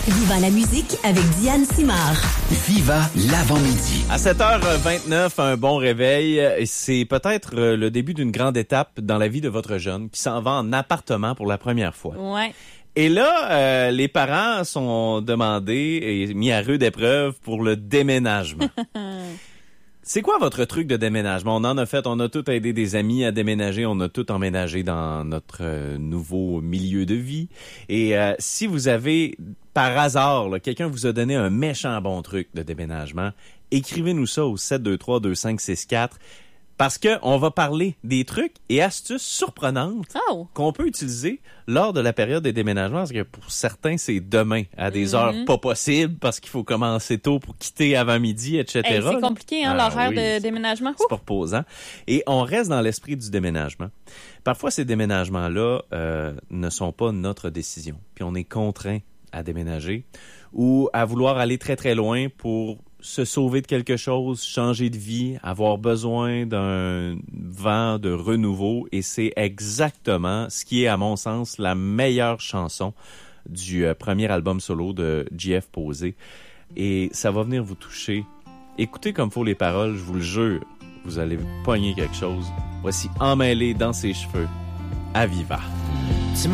Viva la musique avec Diane Simard. Viva l'avant-midi. À 7h29, un bon réveil. C'est peut-être le début d'une grande étape dans la vie de votre jeune qui s'en va en appartement pour la première fois. Ouais. Et là, les parents sont demandés et mis à rude épreuve pour le déménagement. C'est quoi votre truc de déménagement? On en a fait, on a tout aidé des amis à déménager, on a tout emménagé dans notre nouveau milieu de vie. Et si vous avez, par hasard, là, quelqu'un vous a donné un méchant bon truc de déménagement, écrivez-nous ça au 723-2564. Parce que on va parler des trucs et astuces surprenantes qu'on peut utiliser lors de la période des déménagements. Parce que pour certains, c'est demain, à des heures pas possibles, parce qu'il faut commencer tôt pour quitter avant midi, etc. Hey, c'est compliqué, hein, l'horaire de déménagement. C'est pas reposant. Et on reste dans l'esprit du déménagement. Parfois, ces déménagements-là ne sont pas notre décision. Puis on est contraint à déménager ou à vouloir aller très, très loin pour se sauver de quelque chose, changer de vie, avoir besoin d'un vent de renouveau. Et c'est exactement ce qui est, à mon sens, la meilleure chanson du premier album solo de JF Posé. Et ça va venir vous toucher. Écoutez comme faut les paroles, je vous le jure, vous allez pogner quelque chose. Voici Emmêlé dans ses cheveux, à Viva.